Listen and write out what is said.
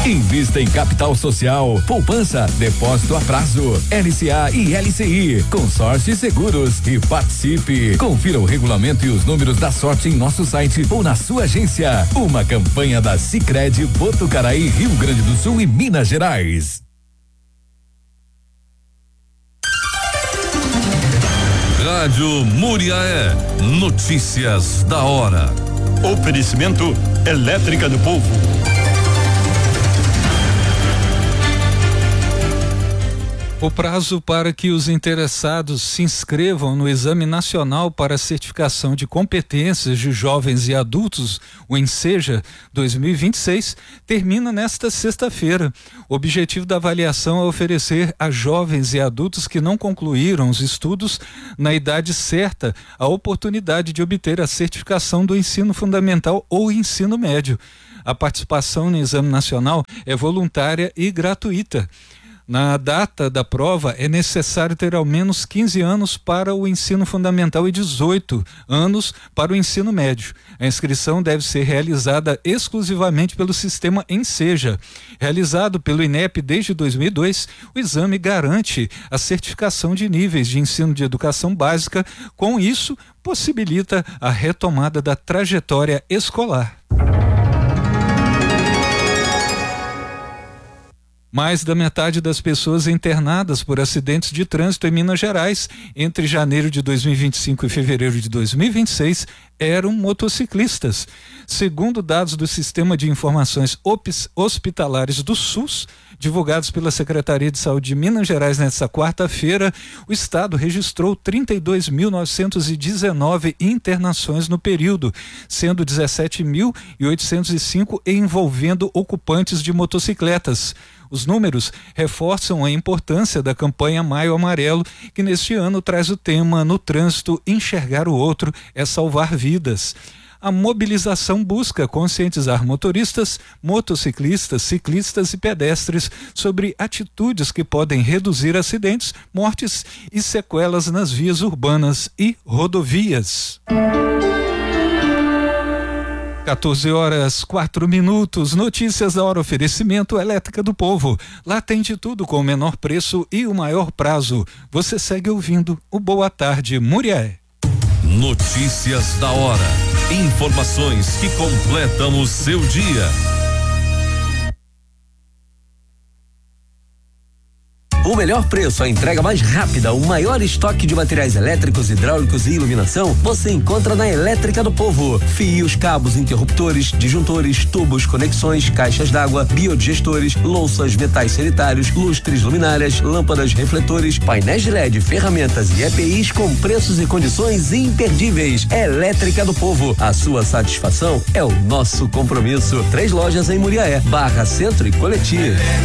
Invista em capital social, poupança, depósito a prazo, LCA e LCI, consórcio e seguros e participe. Confira o regulamento e os números da sorte em nosso site ou na sua agência. Uma campanha da Sicredi Botucaraí, Rio Grande do Sul e Minas Gerais. Rádio Muriaé, notícias da hora. Oferecimento Elétrica do Povo. O prazo para que os interessados se inscrevam no Exame Nacional para Certificação de Competências de Jovens e Adultos, o ENSEJA 2026, termina nesta sexta-feira. O objetivo da avaliação é oferecer a jovens e adultos que não concluíram os estudos na idade certa a oportunidade de obter a certificação do ensino fundamental ou ensino médio. A participação no Exame Nacional é voluntária e gratuita. Na data da prova, é necessário ter ao menos 15 anos para o ensino fundamental e 18 anos para o ensino médio. A inscrição deve ser realizada exclusivamente pelo sistema ENSEJA. Realizado pelo INEP desde 2002, o exame garante a certificação de níveis de ensino de educação básica. Com isso, possibilita a retomada da trajetória escolar. Mais da metade das pessoas internadas por acidentes de trânsito em Minas Gerais entre janeiro de 2025 e fevereiro de 2026 eram motociclistas. Segundo dados do Sistema de Informações Hospitalares do SUS, divulgados pela Secretaria de Saúde de Minas Gerais nesta quarta-feira, o estado registrou 32.919 internações no período, sendo 17.805 envolvendo ocupantes de motocicletas. Os números reforçam a importância da campanha Maio Amarelo, que neste ano traz o tema "No trânsito, enxergar o outro é salvar vidas". A mobilização busca conscientizar motoristas, motociclistas, ciclistas e pedestres sobre atitudes que podem reduzir acidentes, mortes e sequelas nas vias urbanas e rodovias. 14h04, notícias da hora, oferecimento Elétrica do Povo. Lá tem de tudo com o menor preço e o maior prazo. Você segue ouvindo o Boa Tarde Muriaé. Notícias da hora. Informações que completam o seu dia. O melhor preço, a entrega mais rápida, o maior estoque de materiais elétricos, hidráulicos e iluminação, você encontra na Elétrica do Povo. Fios, cabos, interruptores, disjuntores, tubos, conexões, caixas d'água, biodigestores, louças, metais sanitários, lustres, luminárias, lâmpadas, refletores, painéis de LED, ferramentas e EPIs com preços e condições imperdíveis. Elétrica do Povo, a sua satisfação é o nosso compromisso. 3 lojas em Muriaé, Barra Centro e Coletivo.